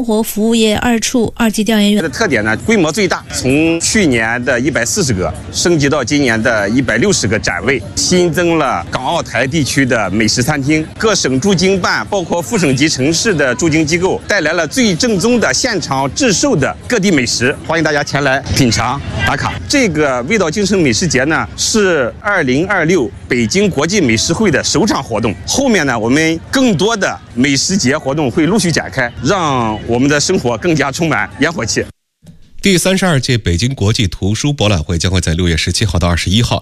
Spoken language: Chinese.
生活服务业2处2级调研员。 的特点呢，规模最大，从去年的140个升级到今年的160个展位，新增了港澳台地区的美食餐厅，各省驻京办包括副省级城市的驻京机构带来了最正宗的现场制售的各地美食，欢迎大家前来品尝打卡。这个味道京城美食节呢，是2026北京国际美食会的首场活动。后面呢，我们更多的美食节活动会陆续展开，让我们的生活更加充满烟火气。 第32届北京国际图书博览会将会在6月17号到21号